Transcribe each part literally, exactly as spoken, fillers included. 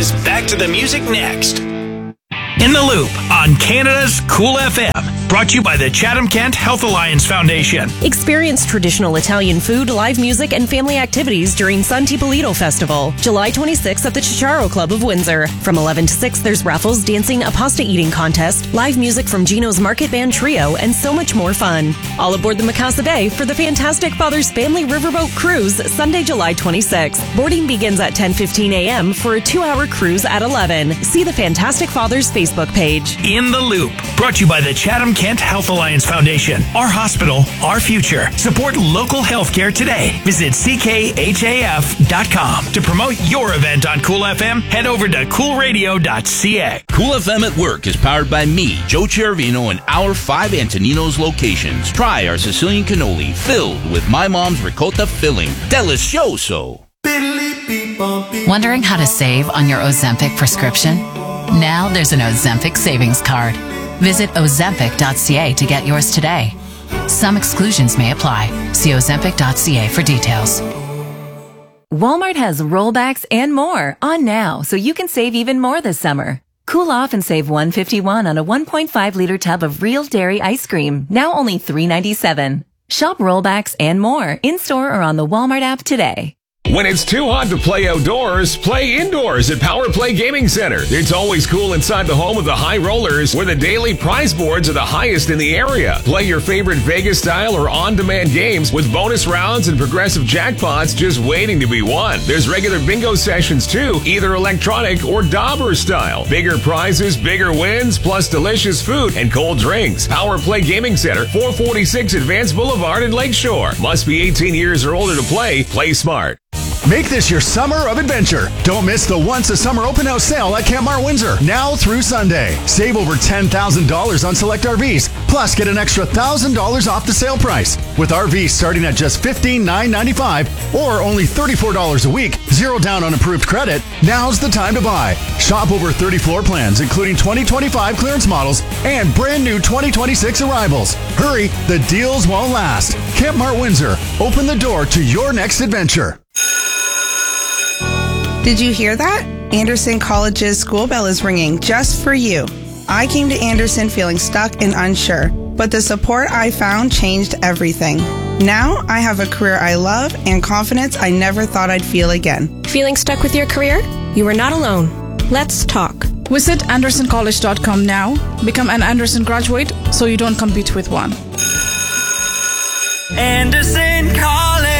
is back to the music next. In the Loop on Canada's Cool F M. Brought to you by the Chatham-Kent Health Alliance Foundation. Experience traditional Italian food, live music, and family activities during San Tipolito Festival, July twenty-sixth at the Chicharo Club of Windsor. From eleven to six, there's raffles, dancing, a pasta eating contest, live music from Gino's Market Band Trio, and so much more fun. All aboard the Mikasa Bay for the fantastic Father's Family Riverboat Cruise, Sunday, July twenty-sixth. Boarding begins at ten fifteen a.m. for a two-hour cruise at eleven. See the Fantastic Fathers Facebook page. In the Loop, brought to you by the Chatham-Kent Health Alliance Foundation. Our hospital, our future. Support local healthcare today. Visit c k h a f dot com. To promote your event on Cool F M, head over to cool radio dot c a. Cool F M at Work is powered by me, Joe Chervino, and our five Antoninos locations. Try our Sicilian cannoli filled with my mom's ricotta filling. Delicioso. Wondering how to save on your Ozempic prescription? Now there's an Ozempic savings card. Visit ozempic dot c a to get yours today. Some exclusions may apply. See ozempic dot c a for details. Walmart has rollbacks and more on now, so you can save even more this summer. Cool off and save one hundred fifty-one dollars on a one point five liter tub of real dairy ice cream, now only three ninety-seven. Shop rollbacks and more in-store or on the Walmart app today. When it's too hot to play outdoors, play indoors at Power Play Gaming Center. It's always cool inside the home of the High Rollers, where the daily prize boards are the highest in the area. Play your favorite Vegas-style or on-demand games with bonus rounds and progressive jackpots just waiting to be won. There's regular bingo sessions too, either electronic or Dauber style. Bigger prizes, bigger wins, plus delicious food and cold drinks. Power Play Gaming Center, four forty-six Advance Boulevard in Lakeshore. Must be eighteen years or older to play. Play smart. Make this your summer of adventure. Don't miss the Once a Summer open house sale at Camp Mart Windsor, now through Sunday. Save over ten thousand dollars on select R Vs, plus get an extra one thousand dollars off the sale price. With R Vs starting at just fifteen thousand nine hundred ninety-five dollars or only thirty-four dollars a week, zero down on approved credit, now's the time to buy. Shop over thirty floor plans, including twenty twenty-five clearance models and brand new twenty twenty-six arrivals. Hurry, the deals won't last. Camp Mart Windsor, open the door to your next adventure. Did you hear that? Anderson College's school bell is ringing just for you. I came to Anderson feeling stuck and unsure, but the support I found changed everything. Now I have a career I love and confidence I never thought I'd feel again. Feeling stuck with your career? You are not alone. Let's talk. Visit anderson college dot com now. Become an Anderson graduate so you don't compete with one. Anderson College.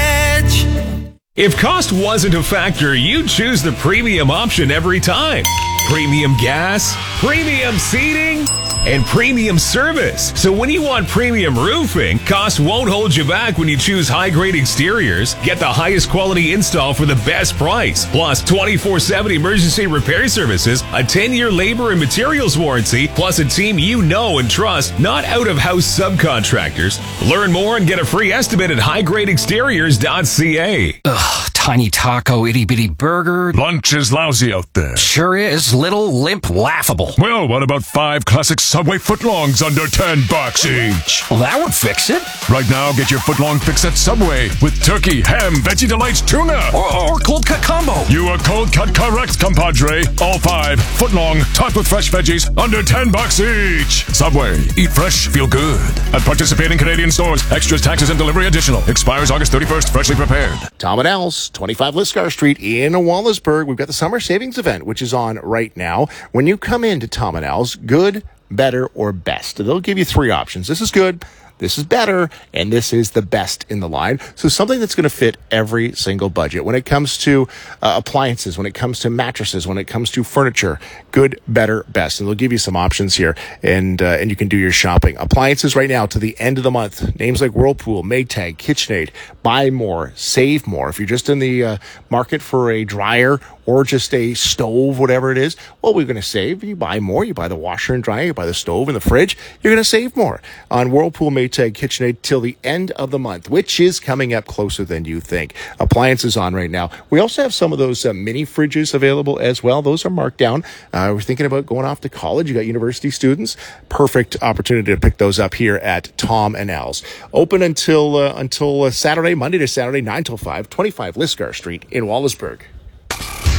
If cost wasn't a factor, you'd choose the premium option every time. Premium gas, premium seating, and premium service. So when you want premium roofing, cost won't hold you back when you choose high-grade exteriors. Get the highest quality install for the best price. Plus twenty-four seven emergency repair services, a ten-year labor and materials warranty, plus a team you know and trust, not out-of-house subcontractors. Learn more and get a free estimate at high grade exteriors dot c a. Ugh, tiny taco, itty-bitty burger. Lunch is lousy out there. Sure is. Little, limp, laughable. Well, what about five classic Subway footlongs under ten bucks each? Well, that would fix it. Right now, get your footlong fix at Subway with turkey, ham, veggie delights, tuna. Or, or cold cut combo. You are cold cut correct, compadre. All five footlong, topped with fresh veggies, under ten bucks each. Subway, eat fresh, feel good. At participating Canadian stores, extras, taxes, and delivery additional. Expires August thirty-first, freshly prepared. Tom and Al's, twenty-five Liscar Street in Wallaceburg. We've got the summer savings event, which is on right now. When you come into Tom and Al's, good, better, or best. They'll give you three options. This is good, this is better, and this is the best in the line. So something that's going to fit every single budget. When it comes to uh, appliances, when it comes to mattresses, when it comes to furniture, good, better, best. And they'll give you some options here, and uh, and you can do your shopping. Appliances right now to the end of the month. Names like Whirlpool, Maytag, KitchenAid. Buy more, save more. If you're just in the uh, market for a dryer or just a stove, whatever it is, well, we're going to save. You buy more. You buy the washer and dryer. You buy the stove and the fridge. You're going to save more on Whirlpool, Maytag, KitchenAid till the end of the month, which is coming up closer than you think. Appliances on right now. We also have some of those uh, mini fridges available as well. Those are marked down. Uh, we're thinking about going off to college. You got university students. Perfect opportunity to pick those up here at Tom and Al's. Open until uh, until uh, Saturday, Monday to Saturday, nine till five, twenty-five Liscar Street in Wallaceburg.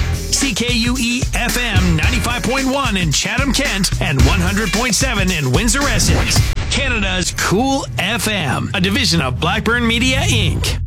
C K U E F M ninety-five point one in Chatham-Kent and one hundred point seven in Windsor-Essex. Canada's Cool F M, a division of Blackburn Media, Incorporated.